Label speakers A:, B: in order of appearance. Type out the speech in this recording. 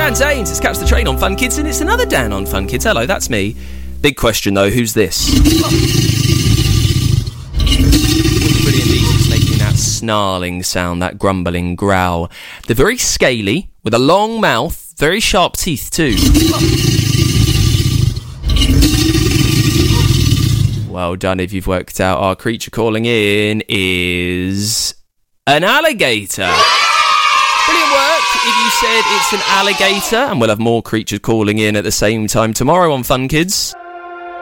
A: Dan Zanes, it's Catch the Train on Fun Kids, and it's another Dan on Fun Kids. Hello, that's me. Big question, though, who's this? Brilliant, he's making that snarling sound, that grumbling growl. They're very scaly, with a long mouth, very sharp teeth, too. Well done if you've worked out our creature calling in is an alligator. Brilliant work if you said it's an alligator, and we'll have more creatures calling in at the same time tomorrow on Fun Kids.